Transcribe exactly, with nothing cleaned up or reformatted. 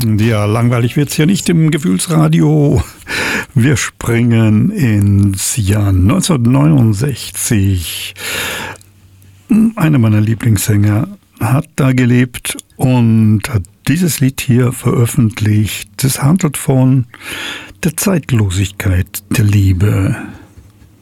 Ja, langweilig wird's hier nicht im Gefühlsradio. Wir springen ins Jahr neunzehnhundertneunundsechzig. Einer meiner Lieblingssänger hat da gelebt und hat dieses Lied hier veröffentlicht. Es handelt von der Zeitlosigkeit der Liebe.